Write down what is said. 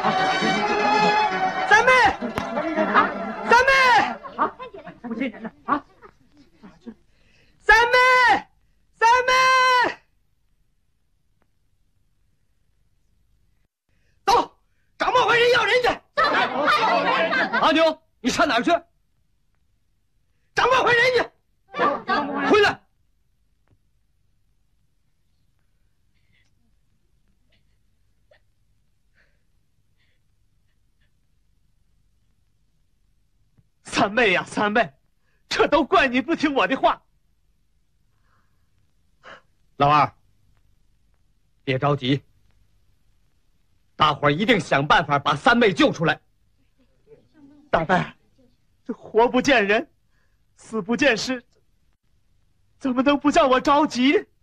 三妹，三妹， 不见人了啊！ 三妹，三妹，走，找莫怀人要人去。 阿牛，你上哪儿去？ 找莫怀人去。 回来。 三妹呀，三妹，这都怪你不听我的话。 老二，别着急，大伙儿一定想办法把三妹救出来。 大伯，这活不见人，死不见尸，怎么能不叫我着急？